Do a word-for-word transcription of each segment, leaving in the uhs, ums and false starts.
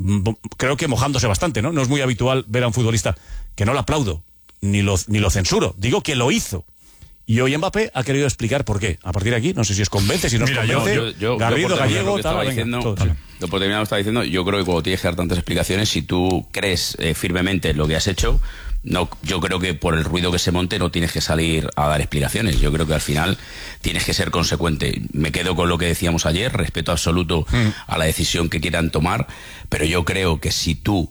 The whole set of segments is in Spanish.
creo que mojándose bastante, ¿no? No es muy habitual ver a un futbolista que no lo aplaudo, ni lo, ni lo censuro, digo que lo hizo. Y hoy Mbappé ha querido explicar por qué. A partir de aquí, no sé si os convence, si no os convence. Yo, yo, Garrido, yo Gallego, lo tal, diciendo, venga, vale. Lo por terminar lo estaba diciendo, yo creo que cuando tienes que dar tantas explicaciones, si tú crees eh, firmemente en lo que has hecho, no, yo creo que por el ruido que se monte no tienes que salir a dar explicaciones. Yo creo que al final tienes que ser consecuente. Me quedo con lo que decíamos ayer, respeto absoluto mm. a la decisión que quieran tomar, pero yo creo que si tú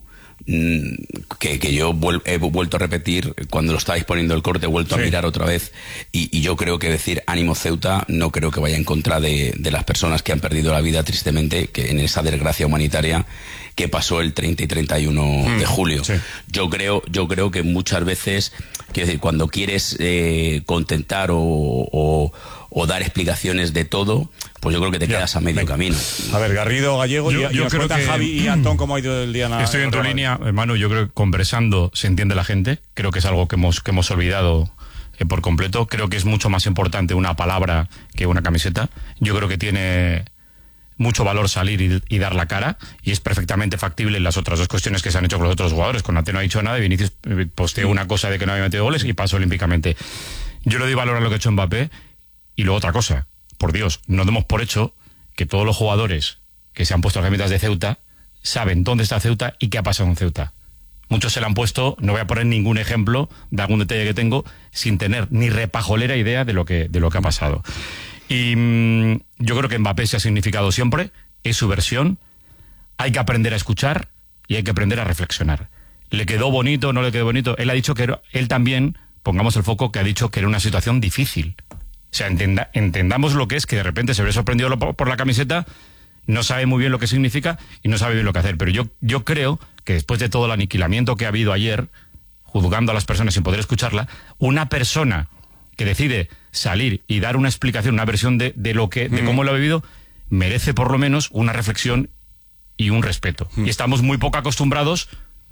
Que, que yo vuel, he vuelto a repetir cuando lo estáis poniendo el corte, he vuelto sí. a mirar otra vez y, y yo creo que decir ánimo Ceuta no creo que vaya en contra de, de las personas que han perdido la vida tristemente que en esa desgracia humanitaria que pasó el treinta y treinta y uno mm, de julio. Sí. Yo creo yo creo que muchas veces, quiero decir, cuando quieres eh, contentar o, o, o dar explicaciones de todo, pues yo creo que te ya, quedas a medio venga. camino. A ver, Garrido, Gallego, yo, y, yo y creo que Javi y Antón cómo ha ido el día. En estoy en tu línea, hermano. Yo creo que conversando se entiende la gente. Creo que es algo que hemos que hemos olvidado eh, por completo. Creo que es mucho más importante una palabra que una camiseta. Yo creo que tiene mucho valor salir y, y dar la cara, y es perfectamente factible en las otras dos cuestiones que se han hecho con los otros jugadores. Con Ante no ha dicho nada y Vinicius posteó una cosa de que no había metido goles y pasó olímpicamente. Yo le doy valor a lo que ha hecho Mbappé. Y luego otra cosa, por Dios, no demos por hecho que todos los jugadores que se han puesto las camisetas de Ceuta saben dónde está Ceuta y qué ha pasado en Ceuta. Muchos se la han puesto, no voy a poner ningún ejemplo de algún detalle que tengo, sin tener ni repajolera idea de lo que, de lo que ha pasado. Y mmm, yo creo que Mbappé se ha significado siempre, es su versión, hay que aprender a escuchar y hay que aprender a reflexionar. ¿Le quedó bonito, no le quedó bonito? Él ha dicho que era, él también, pongamos el foco, que ha dicho que era una situación difícil. O sea, entenda, entendamos lo que es que de repente se ve sorprendido por la camiseta, no sabe muy bien lo que significa y no sabe bien lo que hacer. Pero yo, yo creo que después de todo el aniquilamiento que ha habido ayer, juzgando a las personas sin poder escucharla, una persona que decide salir y dar una explicación, una versión de, de lo que, de mm. cómo lo ha vivido, merece por lo menos una reflexión y un respeto. Mm. Y estamos muy poco acostumbrados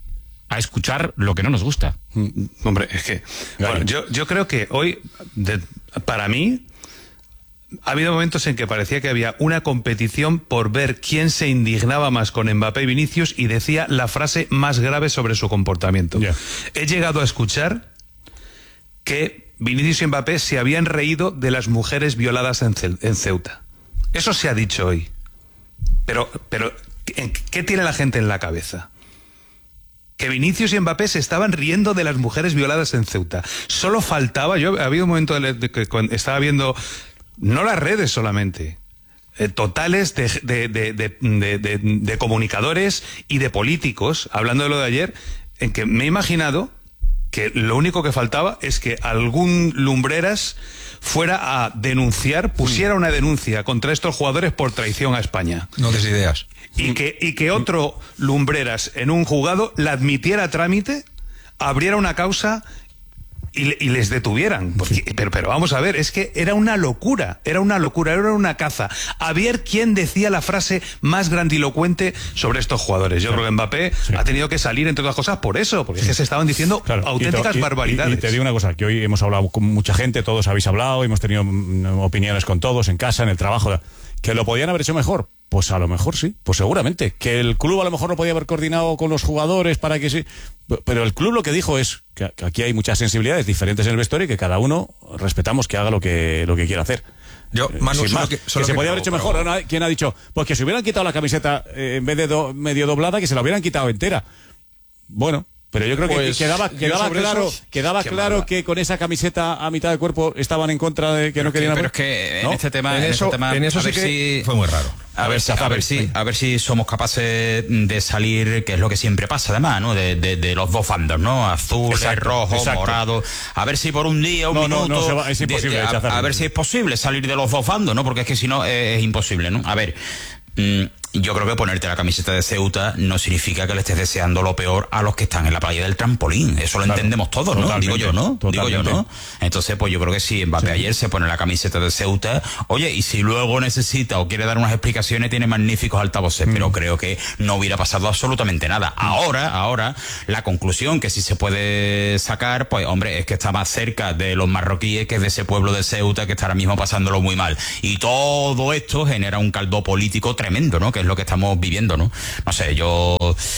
a escuchar lo que no nos gusta. Hombre, es que bueno, yo, yo creo que hoy, de, para mí, ha habido momentos en que parecía que había una competición por ver quién se indignaba más con Mbappé y Vinicius y decía la frase más grave sobre su comportamiento. Yeah. He llegado a escuchar que Vinicius y Mbappé se habían reído de las mujeres violadas en, Ce en Ceuta. Eso se ha dicho hoy. Pero, pero ¿qué tiene la gente en la cabeza? Que Vinicius y Mbappé se estaban riendo de las mujeres violadas en Ceuta. Solo faltaba, yo había un momento de que estaba viendo, no las redes solamente, eh, totales de, de, de, de, de, de, de comunicadores y de políticos, hablando de lo de ayer, en que me he imaginado que lo único que faltaba es que algún Lumbreras fuera a denunciar, pusiera una denuncia contra estos jugadores por traición a España. No des ideas. Y que, y que otro Lumbreras en un juzgado la admitiera a trámite, abriera una causa y, y les detuvieran. Porque, pero, pero vamos a ver, es que era una locura, era una locura, era una caza. A ver quién decía la frase más grandilocuente sobre estos jugadores. Yo claro. creo que Mbappé sí. ha tenido que salir, entre otras cosas, por eso, porque sí. es que se estaban diciendo claro. auténticas y, barbaridades. Y, y te digo una cosa, que hoy hemos hablado con mucha gente, todos habéis hablado, hemos tenido opiniones con todos, en casa, en el trabajo, que lo podían haber hecho mejor. Pues a lo mejor sí, pues seguramente. Que el club a lo mejor no podía haber coordinado con los jugadores para que sí. Pero el club lo que dijo es que aquí hay muchas sensibilidades diferentes en el vestuario y que cada uno respetamos que haga lo que, lo que quiera hacer. Yo, Manu, Sin solo más, que, que solo se que podía no, haber hecho pero... mejor. ¿No? ¿Quién ha dicho? Pues que se hubieran quitado la camiseta eh, en vez de do, medio doblada, que se la hubieran quitado entera. Bueno. Pero yo creo pues, que quedaba, quedaba claro, eso, quedaba claro que con esa camiseta a mitad del cuerpo estaban en contra de que pero no querían. Que, pero es que ¿no? en este tema, en, en eso, este tema, en eso sí que si, fue muy raro. A, a ver, si, a ver si, a ver si somos capaces de salir, que es lo que siempre pasa, además, ¿no? De, de, de los dos bandos, ¿no? Azules, rojos, morados. A ver si por un día, un no, minuto, no, no va, es imposible. De, de, a, a ver si es posible salir de los dos bandos, ¿no? Porque es que si no es, es imposible, ¿no? A ver. Mmm, Yo creo que ponerte la camiseta de Ceuta no significa que le estés deseando lo peor a los que están en la playa del trampolín. Eso lo claro, entendemos todos, ¿no? Digo yo, ¿no? Digo yo, ¿no? Entonces, pues yo creo que si Mbappé sí. ayer se pone la camiseta de Ceuta, oye, y si luego necesita o quiere dar unas explicaciones, tiene magníficos altavoces, mm. pero creo que no hubiera pasado absolutamente nada. Ahora, ahora, la conclusión que sí se puede sacar, pues, hombre, es que está más cerca de los marroquíes que de ese pueblo de Ceuta que está ahora mismo pasándolo muy mal. Y todo esto genera un caldo político tremendo, ¿no? Que que es lo que estamos viviendo, ¿no? No sé, yo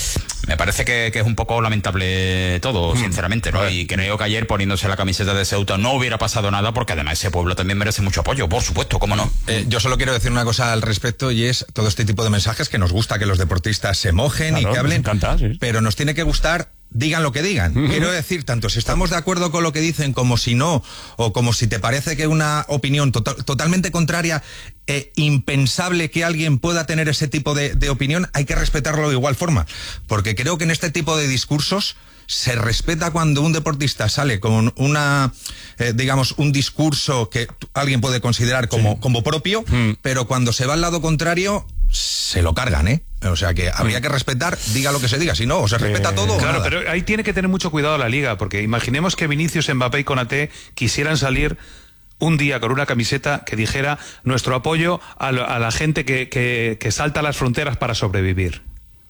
me parece que, que es un poco lamentable todo, sinceramente, ¿no? Y creo que ayer poniéndose la camiseta de Ceuta no hubiera pasado nada, porque además ese pueblo también merece mucho apoyo, por supuesto, ¿cómo no? Eh, yo solo quiero decir una cosa al respecto, y es todo este tipo de mensajes que nos gusta que los deportistas se mojen, claro, y que hablen, nos encanta, sí. Pero nos tiene que gustar, digan lo que digan. Uh-huh. Quiero decir, tanto si estamos de acuerdo con lo que dicen como si no, o como si te parece que una opinión to- totalmente contraria, eh, impensable que alguien pueda tener ese tipo de, de opinión, hay que respetarlo de igual forma. Porque creo que en este tipo de discursos se respeta cuando un deportista sale con una, eh, digamos, un discurso que alguien puede considerar como, sí. como propio, mm. pero cuando se va al lado contrario, se lo cargan, ¿eh? O sea que habría que respetar, diga lo que se diga, si no, o se respeta eh, todo. Claro, o nada. Pero ahí tiene que tener mucho cuidado la Liga, porque imaginemos que Vinicius, Mbappé y Konaté quisieran salir un día con una camiseta que dijera nuestro apoyo a, lo, a la gente que, que, que salta las fronteras para sobrevivir.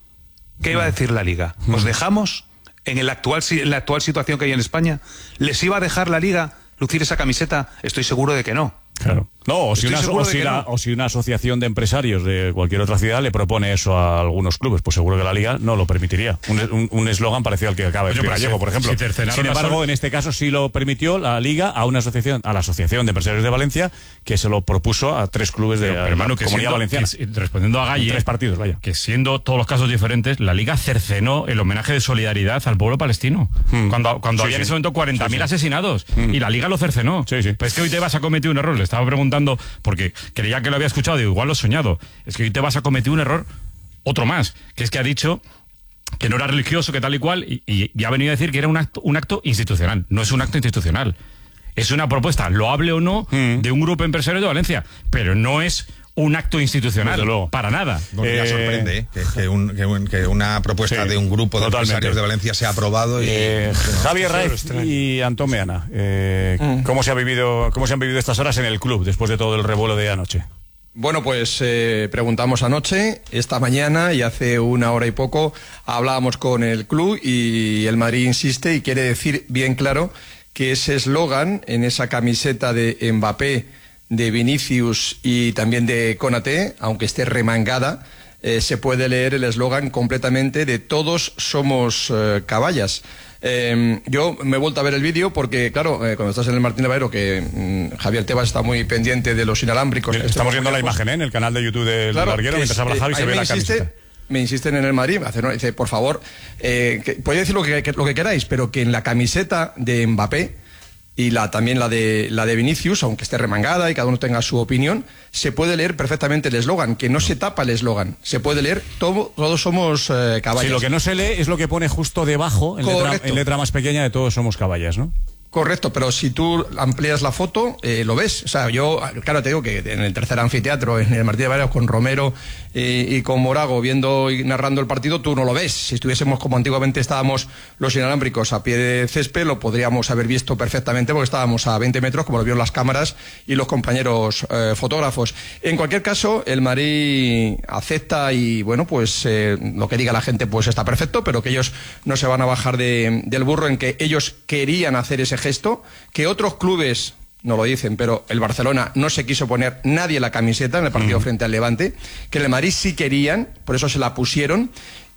¿Qué iba a decir la Liga? ¿Os dejamos en, el actual, en la actual situación que hay en España? ¿Les iba a dejar la Liga lucir esa camiseta? Estoy seguro de que no. Claro. No, o si, una, o, si una, no. o si una asociación de empresarios de cualquier otra ciudad le propone eso a algunos clubes, pues seguro que la Liga no lo permitiría. Un eslogan un, parecido al que acaba de decir Gallego, por ejemplo. Si Sin embargo, sol... en este caso sí lo permitió la Liga a una asociación, a la Asociación de Empresarios de Valencia, que se lo propuso a tres clubes de pero, pero, hermano, la Comunidad siendo, Valenciana. Que, respondiendo a Galle, tres partidos, vaya. Que siendo todos los casos diferentes, la Liga cercenó el homenaje de solidaridad al pueblo palestino. Hmm. Cuando, cuando sí, había sí. en ese momento cuarenta mil sí, sí. asesinados. Hmm. Y la Liga lo cercenó. Sí, sí. Pero es que hoy Tebas ha cometido un error. Le estaba preguntando, porque creía que lo había escuchado, digo, igual lo he soñado. Es que hoy Tebas ha cometido un error, otro más, que es que ha dicho que no era religioso, que tal y cual, y, y, y ha venido a decir que era un acto, un acto institucional. No es un acto institucional. Es una propuesta, lo hable o no, mm. de un grupo empresario de Valencia, pero no es un acto institucional, desde luego, para nada. Bueno, eh, ya sorprende ¿eh? que, que, un, que, un, que una propuesta sí, de un grupo de totalmente. empresarios de Valencia sea aprobado. Y, eh, no, Javier Raez y Antón Meana, eh, mm. ¿cómo se ha vivido, cómo se han vivido estas horas en el club después de todo el revuelo de anoche? Bueno, pues eh, preguntamos anoche, esta mañana y hace una hora y poco hablábamos con el club y el Madrid insiste y quiere decir bien claro que ese eslogan en esa camiseta de Mbappé, de Vinicius y también de Konaté, aunque esté remangada, eh, se puede leer el eslogan completamente de todos somos eh, caballas. Eh, yo me he vuelto a ver el vídeo porque, claro, eh, cuando estás en el Martín de Valero, que mmm, Javier Tebas está muy pendiente de los inalámbricos. Mira, estamos viendo la imagen ¿eh? en el canal de YouTube del claro, Larguero, mientras habla Javi, eh, se ve la insiste, camiseta. Me insisten en el Madrid, hacer, dice, por favor, eh, que, podéis decir lo que, que, lo que queráis, pero que en la camiseta de Mbappé y la, también la de, la de Vinicius, aunque esté remangada y cada uno tenga su opinión, se puede leer perfectamente el eslogan, que no, no se tapa el eslogan, se puede leer, todo, todos somos eh, caballas. Sí, lo que no se lee es lo que pone justo debajo, en letra, en letra más pequeña, de todos somos caballas, ¿no? Correcto, pero si tú amplías la foto, eh, lo ves. O sea, yo, claro, te digo que en el tercer anfiteatro, en el Martín de Valero, con Romero y, y con Morago viendo y narrando el partido, tú no lo ves. Si estuviésemos como antiguamente estábamos los inalámbricos a pie de césped, lo podríamos haber visto perfectamente porque estábamos a veinte metros, como lo vieron las cámaras y los compañeros eh, fotógrafos. En cualquier caso, el Madrid acepta y, bueno, pues eh, lo que diga la gente pues está perfecto, pero que ellos no se van a bajar de, del burro en que ellos querían hacer ese gesto, que otros clubes no lo dicen, pero el Barcelona no se quiso poner nadie la camiseta en el partido mm. frente al Levante, que en el Madrid sí querían, por eso se la pusieron,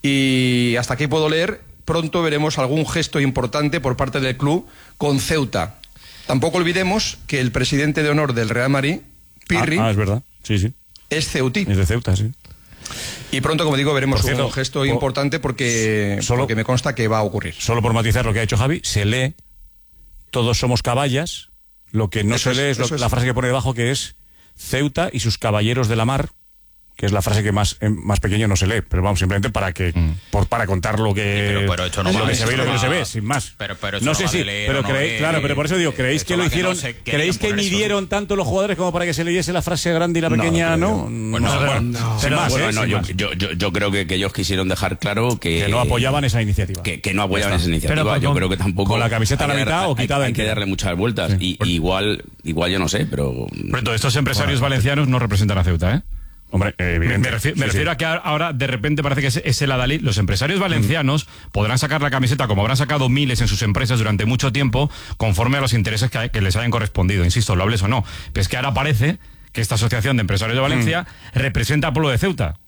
y hasta aquí puedo leer, pronto veremos algún gesto importante por parte del club con Ceuta. Tampoco olvidemos que el presidente de honor del Real Madrid, Pirri, ah, ah, es verdad, sí, sí. es ceutí. Es de Ceuta, sí. Y pronto, como digo, veremos cierto, un gesto por, importante porque, solo, porque me consta que va a ocurrir. Solo por matizar lo que ha hecho Javi, se lee todos somos caballas, lo que no eso se lee es, es lo, la frase que pone debajo, que es Ceuta y sus caballeros de la mar, que es la frase que más eh, más pequeño no se lee, pero vamos, simplemente para que mm. por para contar lo que, sí, pero, pero esto no lo va, que se ve y lo que no se ve, va, sin más. Pero, pero no sé si, pero creéis, claro, pero por eso digo, ¿creéis que lo hicieron? Que no ¿Creéis que midieron tanto los jugadores como para que se leyese la frase grande y la pequeña, no? no? Bueno, no, bueno, no, sin no, más, bueno, ¿eh? no, yo, yo, yo, yo creo que, que ellos quisieron dejar claro que que no apoyaban esa iniciativa. Que, que no apoyaban esa iniciativa. Pero, yo con, creo que tampoco con la camiseta a la mitad o quitada. Hay, hay que darle muchas vueltas sí. y, y igual igual yo no sé, pero Pero estos empresarios bueno, valencianos no representan a Ceuta, ¿eh? Hombre, eh, me, me refiero, me sí, refiero sí. a que ahora de repente parece que es, es el adalid. Los empresarios valencianos mm. podrán sacar la camiseta, como habrán sacado miles en sus empresas durante mucho tiempo, conforme a los intereses que, que les hayan correspondido. Insisto, lo hables o no. Pero es que ahora parece que esta asociación de empresarios de Valencia mm. representa al pueblo de Ceuta.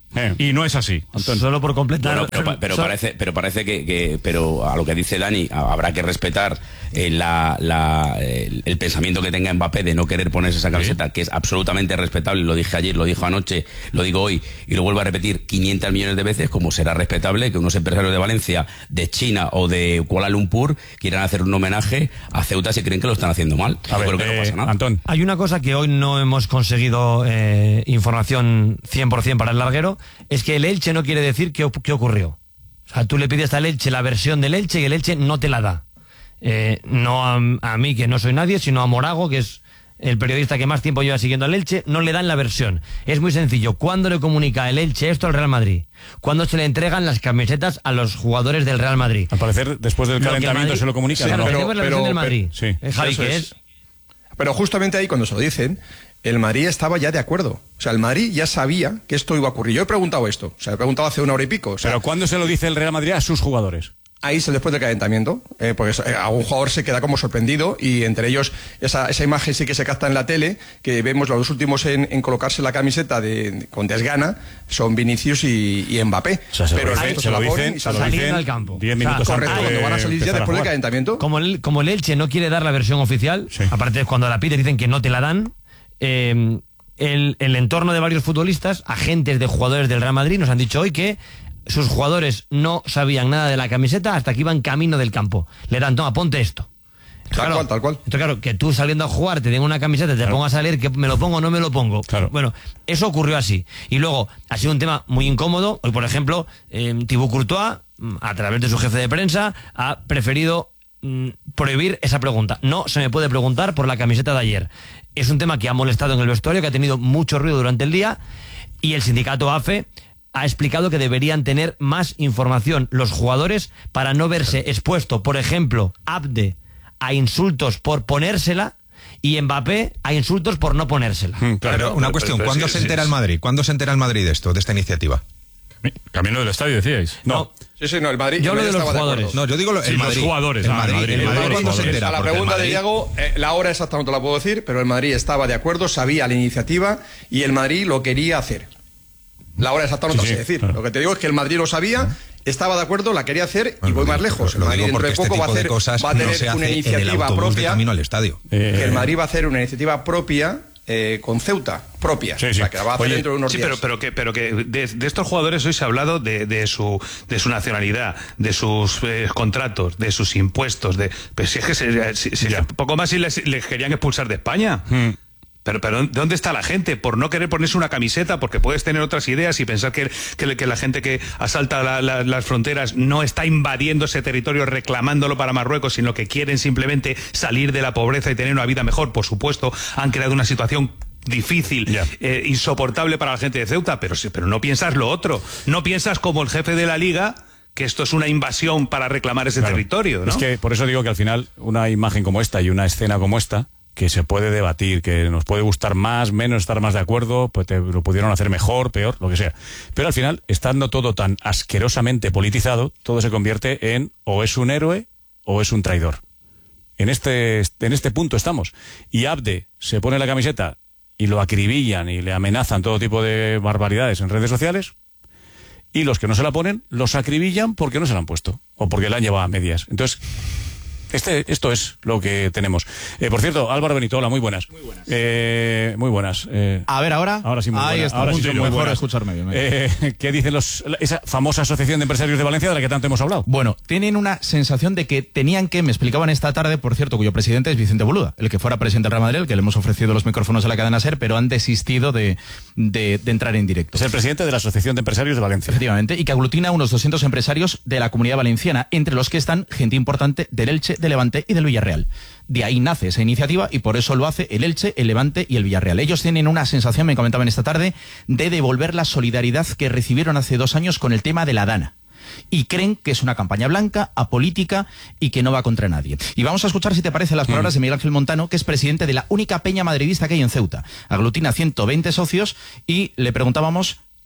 Eh. Y no es así. Solo por completar. Bueno, pero, pero so- parece, pero parece que, que, pero a lo que dice Dani, a- habrá que respetar eh, la, la, el, el pensamiento que tenga Mbappé de no querer ponerse esa camiseta, sí, que es absolutamente respetable. Lo dije ayer, lo dijo anoche, lo digo hoy y lo vuelvo a repetir quinientos millones de veces, como será respetable que unos empresarios de Valencia, de China o de Kuala Lumpur quieran hacer un homenaje a Ceuta si creen que lo están haciendo mal. A Yo ver, creo que eh, no pasa nada. Antón. Hay una cosa que hoy no hemos conseguido eh, información cien por ciento para el larguero, es que el Elche no quiere decir qué, qué ocurrió. O sea, tú le pides al Elche la versión del Elche y el Elche no te la da. Eh, no a, a mí, que no soy nadie, sino a Morago, que es el periodista que más tiempo lleva siguiendo al Elche, no le dan la versión. Es muy sencillo. ¿Cuándo le comunica el Elche esto al Real Madrid? ¿Cuándo se le entregan las camisetas a los jugadores del Real Madrid? Al parecer, después del Lo que el calentamiento Madrid- se lo comunica. Claro, ¿no? pero- tenemos la versión pero- del Madrid. sí. Eh, Javi, Eso que es. es... Pero justamente ahí, cuando se lo dicen, el Madrid estaba ya de acuerdo. O sea, el Madrid ya sabía que esto iba a ocurrir. Yo he preguntado esto. O sea, he preguntado hace una hora y pico. O sea, Pero ¿cuándo se lo dice el Real Madrid a sus jugadores? ahí es el después del calentamiento, eh, porque eh, algún jugador se queda como sorprendido y entre ellos esa, esa imagen sí que se capta en la tele, que vemos los dos últimos en, en colocarse la camiseta de, con desgana, son Vinicius y, y Mbappé. O sea, se Pero lo el dicen, resto se lo la ponen dicen, y se lo salen. Saliendo dicen al campo. diez O sea, minutos Correcto, antes de cuando van a salir ya empezar a después del jugar. calentamiento. Como el, como el Elche no quiere dar la versión oficial, Sí. aparte de cuando la pide dicen que no te la dan, eh, el, el entorno de varios futbolistas, agentes de jugadores del Real Madrid, nos han dicho hoy que sus jugadores no sabían nada de la camiseta hasta que iban camino del campo. Le dan, toma, ponte esto. Tal cual, tal cual. Entonces, claro, que tú saliendo a jugar te den una camiseta, te Claro. pongas a leer que me lo pongo o no me lo pongo. Claro. Bueno, eso ocurrió así. Y luego, ha sido un tema muy incómodo. Hoy, por ejemplo, eh, Thibaut Courtois, mm, a través de su jefe de prensa, ha preferido mm, prohibir esa pregunta. No se me puede preguntar por la camiseta de ayer. Es un tema que ha molestado en el vestuario, que ha tenido mucho ruido durante el día, y el sindicato A F E ha explicado que deberían tener más información los jugadores para no verse expuesto, por ejemplo, Abde a insultos por ponérsela y Mbappé a insultos por no ponérsela. Mm, claro. Pero una cuestión, pero ¿cuándo sí, se sí, entera sí. el Madrid? ¿Cuándo se entera el Madrid de esto, de esta iniciativa? Camino del estadio, decíais. No, Sí, sí, no, el Madrid. Yo el hablo Madrid de los estaba jugadores. acuerdo. No, yo digo lo- Sí, el los Madrid. jugadores, El ah, el Madrid, Madrid, el el Madrid Madrid, ¿cuándo se jugadores. entera? A la Porque el pregunta de Madrid- Diego, eh, la hora exacta no te la puedo decir, pero el Madrid estaba de acuerdo, sabía la iniciativa y el Madrid lo quería hacer. La hora exacta no Sí, te sí, sé decir. claro. Lo que te digo es que el Madrid lo sabía, estaba de acuerdo, la quería hacer y Bueno, voy lo más digo- lejos. El lo Madrid digo dentro porque de este poco va a, tipo de hacer, cosas va a no tener se una hace en el iniciativa autobús de propia. camino al estadio. Eh, Que el Madrid va a hacer una iniciativa propia eh, con Ceuta, propia. Sí, O sea, sí. que la va a hacer Oye, dentro de unos Sí, días. pero, pero que, pero que de, de estos jugadores hoy se ha hablado de, de su de su nacionalidad, de sus eh, contratos, de sus impuestos, de pues si es que se, si- si- Ya. poco más y les, les querían expulsar de España. Mm. Pero, pero ¿dónde está la gente? Por no querer ponerse una camiseta, porque puedes tener otras ideas y pensar que, que, que la gente que asalta la- la- las fronteras no está invadiendo ese territorio reclamándolo para Marruecos, sino que quieren simplemente salir de la pobreza y tener una vida mejor. Por supuesto, han creado una situación difícil, Ya. eh, insoportable para la gente de Ceuta, pero, sí- pero no piensas lo otro. No piensas como el jefe de la Liga que esto es una invasión para reclamar ese Claro. territorio, ¿no? Es que por eso digo que al final una imagen como esta y una escena como esta, que se puede debatir, que nos puede gustar más, menos, estar más de acuerdo, pues te lo pudieron hacer mejor, peor, lo que sea. Pero al final, estando todo tan asquerosamente politizado, todo se convierte en o es un héroe o es un traidor. En este, en este punto estamos. Y Abde se pone la camiseta y lo acribillan y le amenazan todo tipo de barbaridades en redes sociales. Y los que no se la ponen, los acribillan porque no se la han puesto. O porque la han llevado a medias. Entonces, este, esto es lo que tenemos. Eh, por cierto, Álvaro Benito, hola, muy buenas. Muy buenas. Eh, muy buenas. Eh, A ver, ahora. ahora sí, muy Ahí buenas. está, Ahora sí mucho son muy mejor buenas. escucharme bien. venga. Eh, ¿Qué dicen los, esa famosa Asociación de Empresarios de Valencia de la que tanto hemos hablado? Bueno, tienen una sensación de que tenían que, me explicaban esta tarde, por cierto, cuyo presidente es Vicente Boluda, el que fuera presidente del Real Madrid, el que le hemos ofrecido los micrófonos a la cadena SER, pero han desistido de, de, de entrar en directo. Es el presidente de la Asociación de Empresarios de Valencia. Efectivamente, y que aglutina a unos doscientos empresarios de la Comunidad Valenciana, entre los que están gente importante del Elche, del Levante y del Villarreal. De ahí nace esa iniciativa y por eso lo hace el Elche, el Levante y el Villarreal. Ellos tienen una sensación, me comentaban esta tarde, de devolver la solidaridad que recibieron hace dos años con el tema de la Dana. Y creen que es una campaña blanca, apolítica y que no va contra nadie. Y vamos a escuchar, si te parece, las palabras de Miguel Ángel Montano, que es presidente de la única peña madridista que hay en Ceuta. Aglutina ciento veinte socios y le preguntábamos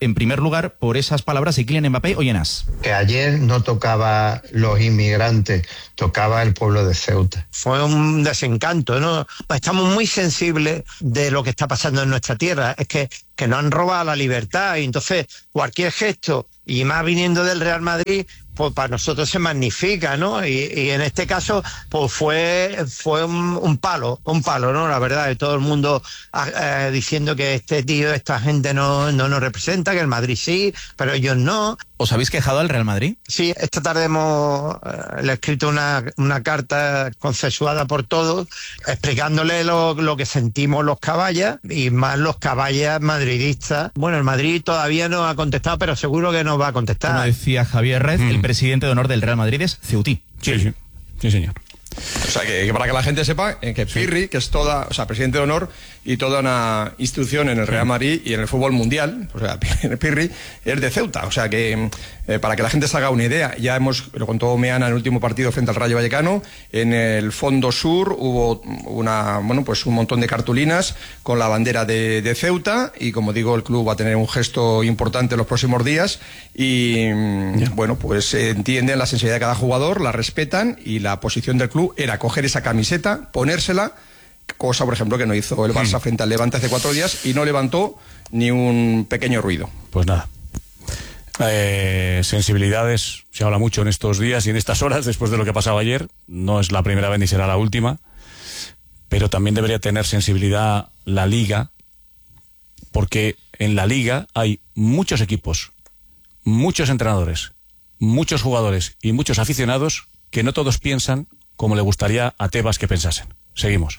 en primer lugar, por esas palabras de Kylian Mbappé hoy en AS. Que ayer no tocaba los inmigrantes, tocaba el pueblo de Ceuta. Fue un desencanto, ¿no? Estamos muy sensibles de lo que está pasando en nuestra tierra. Es que, que nos han robado la libertad y entonces cualquier gesto, y más viniendo del Real Madrid, pues para nosotros se magnifica, ¿no? Y, y en este caso, pues fue fue un, un palo, un palo, ¿no? La verdad, de todo el mundo eh, diciendo que este tío, esta gente no, no nos representa, que el Madrid sí, pero ellos no. ¿Os habéis quejado al Real Madrid? Sí, esta tarde hemos eh, le he escrito una, una carta consensuada por todos, explicándole lo, lo que sentimos los caballas, y más los caballas madridistas. Bueno, el Madrid todavía no ha contestado, pero seguro que nos va a contestar. Como decía Javier Red, mm. el presidente de honor del Real Madrid es Ceutí. Sí, sí, sí, señor. O sea, que, que para que la gente sepa eh, que Pirri, que es toda, o sea, presidente de honor y toda una institución en el Real Madrid y en el fútbol mundial, o sea, Pirri es de Ceuta. O sea, que eh, para que la gente se haga una idea, ya hemos, lo contó Meana en el último partido frente al Rayo Vallecano, en el fondo sur hubo una, bueno, pues un montón de cartulinas con la bandera de, de Ceuta, y como digo, el club va a tener un gesto importante en los próximos días y, yeah. bueno, pues eh, entienden la sensibilidad de cada jugador, la respetan, y la posición del club era coger esa camiseta, ponérsela, cosa, por ejemplo, que no hizo el Barça frente al Levante hace cuatro días, y no levantó ni un pequeño ruido. Pues nada. Eh, sensibilidades, se habla mucho en estos días y en estas horas después de lo que ha pasado ayer. No es la primera vez ni será la última, pero también debería tener sensibilidad la Liga, porque en la Liga hay muchos equipos, muchos entrenadores, muchos jugadores y muchos aficionados que no todos piensan como le gustaría a Tebas que pensasen. Seguimos.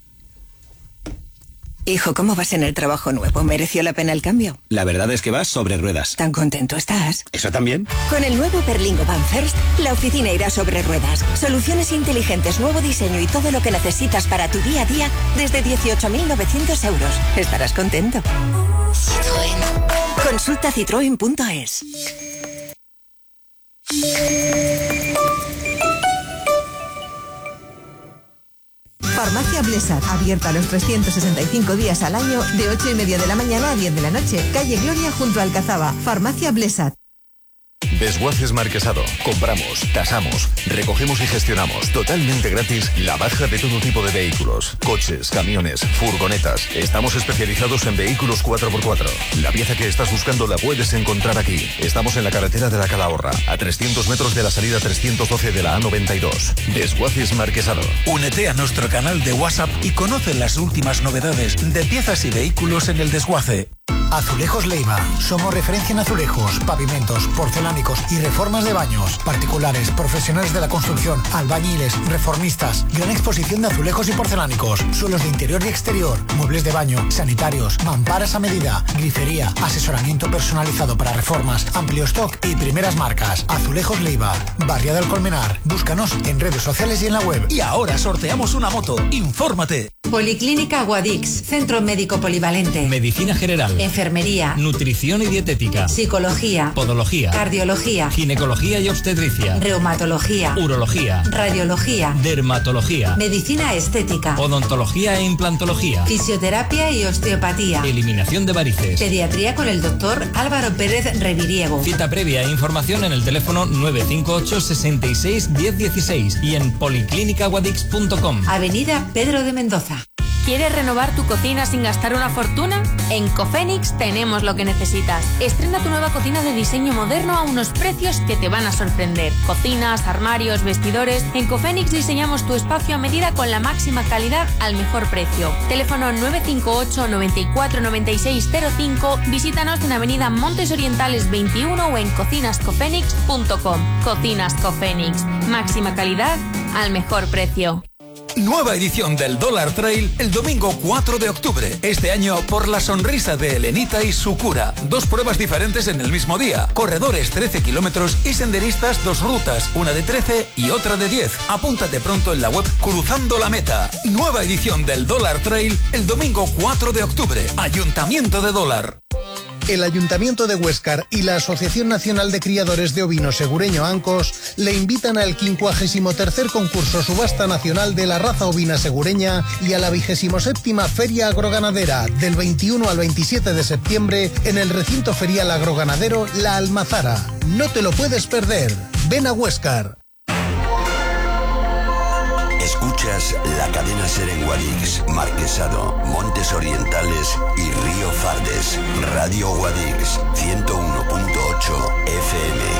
Hijo, ¿cómo vas en el trabajo nuevo? ¿Mereció la pena el cambio? La verdad es que vas sobre ruedas. ¿Tan contento estás? ¿Eso también? Con el nuevo Berlingo Van First, la oficina irá sobre ruedas. Soluciones inteligentes, nuevo diseño y todo lo que necesitas para tu día a día desde dieciocho mil novecientos euros. Estarás contento. Citroën. Consulta citroen punto es. Farmacia Blesat, abierta los trescientos sesenta y cinco días al año, de ocho y media de la mañana a diez de la noche. Calle Gloria junto a Alcazaba. Farmacia Blesat. Desguaces Marquesado. Compramos, tasamos, recogemos y gestionamos totalmente gratis la baja de todo tipo de vehículos, coches, camiones, furgonetas. Estamos especializados en vehículos cuatro por cuatro. La pieza que estás buscando la puedes encontrar aquí. Estamos en la carretera de la Calahorra, a trescientos metros de la salida trescientos doce de la A noventa y dos. Desguaces Marquesado. Únete a nuestro canal de WhatsApp y conoce las últimas novedades de piezas y vehículos en el desguace. Azulejos Leiva. Somos referencia en azulejos, pavimentos, porcelánicos y reformas de baños. Particulares, profesionales de la construcción, albañiles, reformistas. Gran exposición de azulejos y porcelánicos. Suelos de interior y exterior. Muebles de baño, sanitarios, mamparas a medida. Grifería, asesoramiento personalizado para reformas. Amplio stock y primeras marcas. Azulejos Leiva. Barriada del Colmenar. Búscanos en redes sociales y en la web. Y ahora sorteamos una moto. Infórmate. Policlínica Guadix. Centro médico polivalente. Medicina general. Enfermería, nutrición y dietética, psicología, podología, cardiología, ginecología y obstetricia, reumatología, urología, radiología, dermatología, medicina estética, odontología e implantología, fisioterapia y osteopatía, eliminación de varices, pediatría con el doctor Álvaro Pérez Reviriego. Cita previa e información en el teléfono nueve cinco ocho, sesenta y seis, diez dieciséis y en policlínica guadix punto com. Avenida Pedro de Mendoza. ¿Quieres renovar tu cocina sin gastar una fortuna? En Cofenix tenemos lo que necesitas. Estrena tu nueva cocina de diseño moderno a unos precios que te van a sorprender. Cocinas, armarios, vestidores. En Cofenix diseñamos tu espacio a medida con la máxima calidad al mejor precio. Teléfono nueve cinco ocho, noventa y cuatro, noventa y seis cero cinco. Visítanos en Avenida Montes Orientales veintiuno o en cocinas cofenix punto com. Cocinas Cofenix. Máxima calidad al mejor precio. Nueva edición del Dólar Trail el domingo cuatro de octubre. Este año por la sonrisa de Elenita y su cura. Dos pruebas diferentes en el mismo día. Corredores trece kilómetros y senderistas dos rutas. Una de trece y otra de diez. Apúntate pronto en la web Cruzando la Meta. Nueva edición del Dólar Trail el domingo cuatro de octubre. Ayuntamiento de Dólar. El Ayuntamiento de Huéscar y la Asociación Nacional de Criadores de Ovino Segureño Ancos le invitan al quincuagésimo tercer concurso Subasta Nacional de la Raza Ovina Segureña y a la vigésimo séptima Feria Agroganadera del veintiuno al veintisiete de septiembre en el recinto ferial agroganadero La Almazara. No te lo puedes perder. Ven a Huéscar. Escuchas la cadena SER en Guadix, Marquesado, Montes Orientales y Río Fardes. Radio Guadix, ciento uno punto ocho F M.